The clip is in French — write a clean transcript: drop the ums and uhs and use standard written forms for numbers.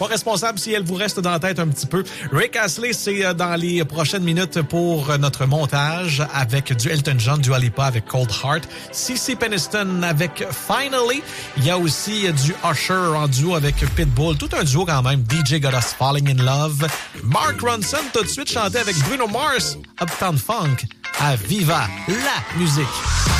Pas responsable si elle vous reste dans la tête un petit peu. Rick Astley, c'est dans les prochaines minutes pour notre montage avec du Elton John, du Dua Lipa avec Cold Heart, CeCe Peniston avec Finally. Il y a aussi du Usher en duo avec Pitbull. Tout un duo quand même. DJ Got Us Falling in Love. Mark Ronson tout de suite chanté avec Bruno Mars, Uptown Funk à Viva la musique.